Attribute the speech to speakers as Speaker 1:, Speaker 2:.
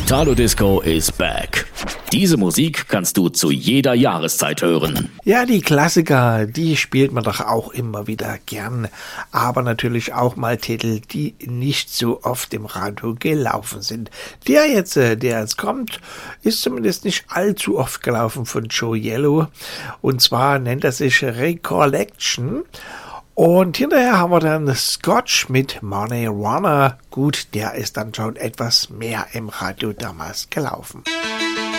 Speaker 1: Italo Disco is back. Diese Musik kannst du zu jeder Jahreszeit hören.
Speaker 2: Ja, die Klassiker, die spielt man doch auch immer wieder gern. Aber natürlich auch mal Titel, die nicht so oft im Radio gelaufen sind. Der jetzt kommt, ist zumindest nicht allzu oft gelaufen von Joe Yellow. Und zwar nennt er sich Recollection. Und hinterher haben wir dann Scotch mit Money Runner. Gut, der ist dann schon etwas mehr im Radio damals gelaufen.